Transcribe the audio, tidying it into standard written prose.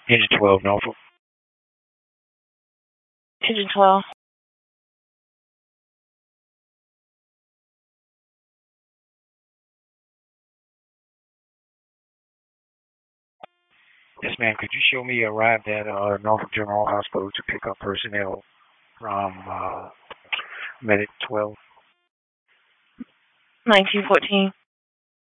Engine 12, Norfolk. Engine 12. Yes, ma'am. Could you show me arrived at Norfolk General Hospital to pick up personnel from Medic 12? 1914.